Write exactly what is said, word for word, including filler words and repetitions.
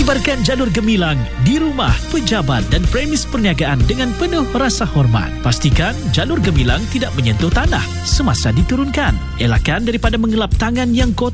Kibarkan jalur gemilang di rumah, pejabat dan premis perniagaan dengan penuh rasa hormat. Pastikan jalur gemilang tidak menyentuh tanah semasa diturunkan. Elakkan daripada mengelap tangan yang kotor